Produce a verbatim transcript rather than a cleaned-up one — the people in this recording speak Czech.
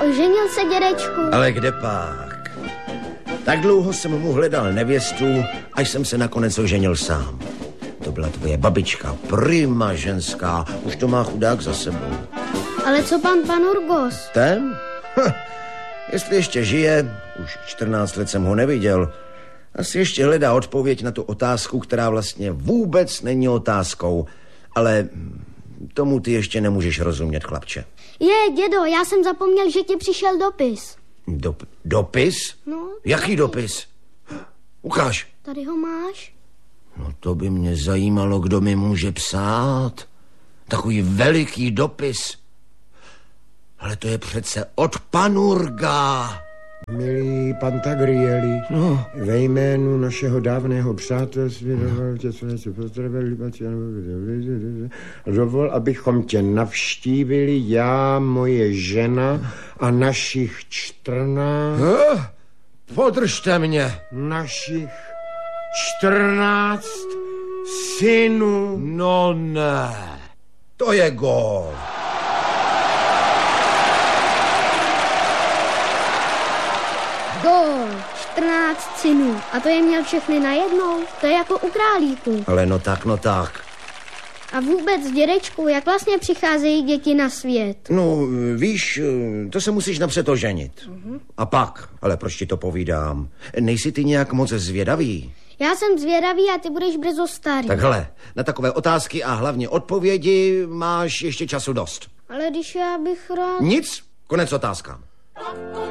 oženil se, dědečku? Ale kde pak? Tak dlouho jsem mu hledal nevěstu, až jsem se nakonec oženil sám. To byla tvoje babička, prima ženská, už to má chudák za sebou. Ale co pan Panurgos? Ten? Hm. Jestli ještě žije, už čtrnáct let jsem ho neviděl, asi ještě hledá odpověď na tu otázku, která vlastně vůbec není otázkou, ale tomu ty ještě nemůžeš rozumět, chlapče. Je, dědo, já jsem zapomněl, že ti přišel dopis. Dop- dopis? No. Jaký dopis? Ukáž. Tady ho máš? No to by mě zajímalo, kdo mi může psát. Takový veliký dopis. Ale to je přece od Panurga. Milý Pantagrieli, No. ve jménu našeho dávného přátelství dovol tě, co něco pozdravili, dovol, abychom tě navštívili, já, moje žena a našich čtrnáct... Huh? Podržte mě. Našich čtrnáct synů. No ne, to je gól. Gól, čtrnáct synů. A to je měl všechny najednou? To je jako u králíku. Ale no tak, no tak. A vůbec, dědečku, jak vlastně přicházejí děti na svět? No, víš, to se musíš napřed oženit. Uh-huh. A pak, ale proč ti to povídám? Nejsi ty nějak moc zvědavý? Já jsem zvědavý a ty budeš brzo starý. Tak hele, na takové otázky a hlavně odpovědi máš ještě času dost. Ale když já bych rád... Nic, konec otázkám.